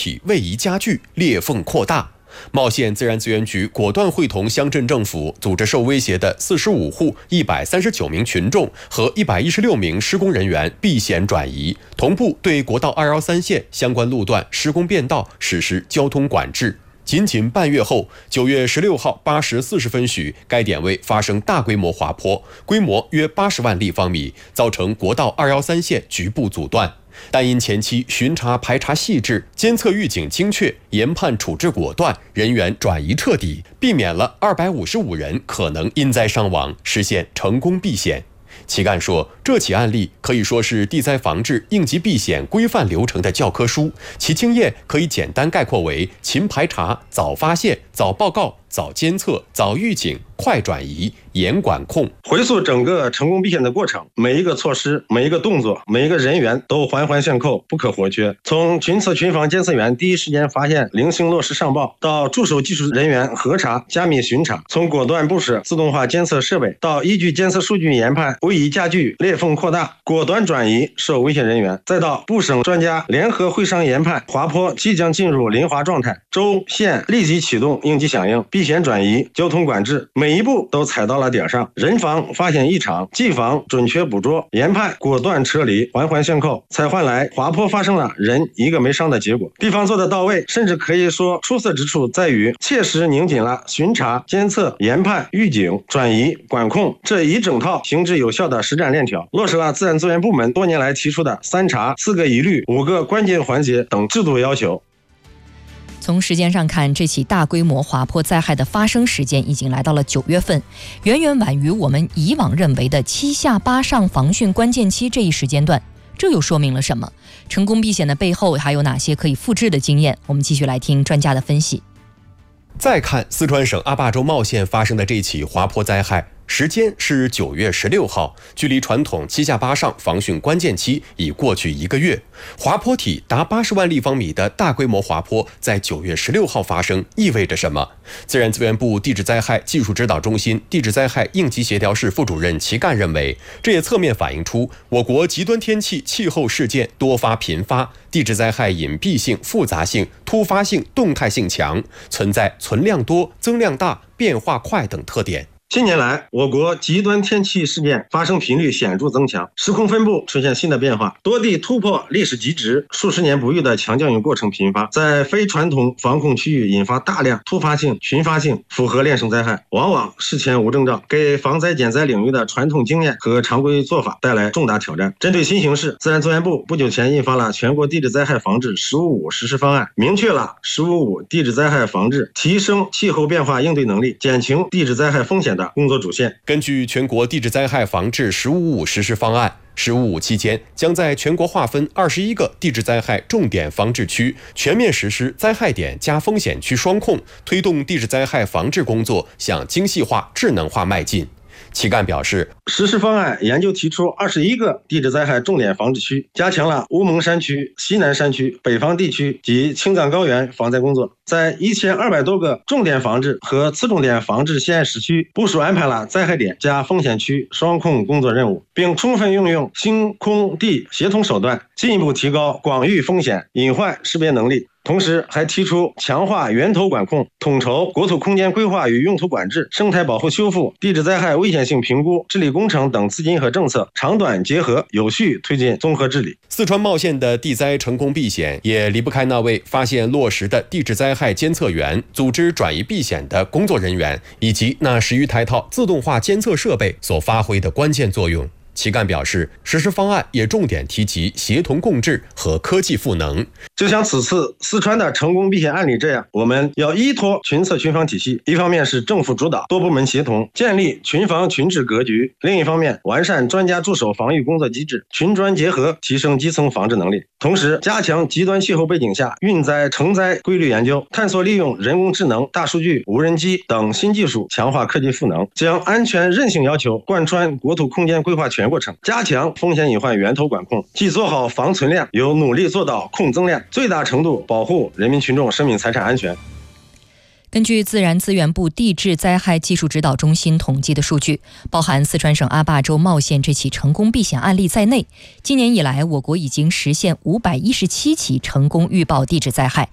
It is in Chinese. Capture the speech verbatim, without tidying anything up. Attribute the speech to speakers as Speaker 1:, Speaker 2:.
Speaker 1: 体位移加剧，裂缝扩大。茂县自然资源局果断会同乡镇政府，组织受威胁的四十五户一百三十九名群众和一百一十六名施工人员避险转移，同步对国道二一三线相关路段施工变道实施交通管制。仅仅半月后，九月十六号八时四十分许，该点位发生大规模滑坡，规模约八十万立方米，造成国道二一三线局部阻断。但因前期巡查排查细致，监测预警精确，研判处置果断，人员转移彻底，避免了二百五十五人可能因灾伤亡，实现成功避险。旗干说，这起案例可以说是地灾防治应急避险规范流程的教科书，其经验可以简单概括为：勤排查、早发现、早报告、早监测、早预警、快转移、严管控。
Speaker 2: 回溯整个成功避险的过程，每一个措施、每一个动作、每一个人员都环环相扣，不可或缺。从群测群防监测员第一时间发现、零星落实上报，到驻守技术人员核查、加密巡查；从果断部署自动化监测设备，到依据监测数据研判位移加剧、裂缝扩大，果断转移受危险人员，再到部省专家联合会商研判滑坡即将进入临滑状态，州县立即启动应急响应、避险转移、交通管制，每一步都踩到了点上。人防发现异常，技防准确捕捉，研判果断撤离，环环相扣，才换来滑坡发生了人一个没伤的结果。地方做得到位，甚至可以说出色之处在于切实拧紧了巡查、监测、研判、预警、转移、管控这一整套行之有效的实战链条，落实了自然资源部门多年来提出的三查、四个一律、五个关键环节等制度要求。
Speaker 3: 从时间上看，这起大规模滑坡灾害的发生时间已经来到了九月份，远远晚于我们以往认为的七下八上防汛关键期这一时间段。这又说明了什么？成功避险的背后还有哪些可以复制的经验？我们继续来听专家的分析。
Speaker 1: 再看四川省阿坝州茂县发生的这起滑坡灾害，时间是九月十六号，距离传统七下八上防汛关键期已过去一个月。滑坡体达八十万立方米的大规模滑坡在九月十六号发生，意味着什么？自然资源部地质灾害技术指导中心地质灾害应急协调室副主任齐干认为，这也侧面反映出我国极端天气气候事件多发频发，地质灾害隐蔽性、复杂性、突发性、动态性强，存在存量多、增量大、变化快等特点。
Speaker 2: 近年来，我国极端天气事件发生频率显著增强，时空分布出现新的变化，多地突破历史极值，数十年不遇的强降雨过程频发，在非传统防控区域引发大量突发性、群发性复合链生灾害，往往事前无征兆，给防灾减灾领域的传统经验和常规做法带来重大挑战。针对新形势，自然资源部不久前印发了全国地质灾害防治“十五五”实施方案，明确了“十五五”地质灾害防治提升气候变化应对能力、减轻地质灾害风险的工作主线。
Speaker 1: 根据全国地质灾害防治“十五五”实施方案，“十五五”期间将在全国划分二十一个地质灾害重点防治区，全面实施灾害点加风险区双控，推动地质灾害防治工作向精细化、智能化迈进。齐干表示，
Speaker 2: 实施方案研究提出二十一个地质灾害重点防治区，加强了乌蒙山区、西南山区、北方地区及青藏高原防灾工作，在一千二百多个重点防治和次重点防治县市区部署安排了灾害点加风险区双控工作任务，并充分运用星空地协同手段，进一步提高广域风险隐患识别能力。同时还提出强化源头管控，统筹国土空间规划与用途管制、生态保护修复、地质灾害危险性评估、治理工程等资金和政策长短结合，有序推进综合治理。
Speaker 1: 四川茂县的地灾成功避险，也离不开那位发现落实的地质灾害监测员、组织转移避险的工作人员，以及那十余台套自动化监测设备所发挥的关键作用。齐干表示，实施方案也重点提及协同共治和科技赋能。
Speaker 2: 就像此次四川的成功避险案例这样，我们要依托群测群防体系，一方面是政府主导、多部门协同，建立群防群治格局；另一方面，完善专家驻守防御工作机制，群专结合，提升基层防治能力。同时，加强极端气候背景下运灾成灾规律研究，探索利用人工智能、大数据、无人机等新技术，强化科技赋能，将安全韧性要求贯穿国土空间规划全过程，加强风险隐患源头管控，既做好防存量，又努力做到控增量，最大程度保护人民群众生命财产安全。
Speaker 3: 根据自然资源部地质灾害技术指导中心统计的数据，包含四川省阿坝州茂县这起成功避险案例在内，今年以来我国已经实现五百一十七起成功预报地质灾害。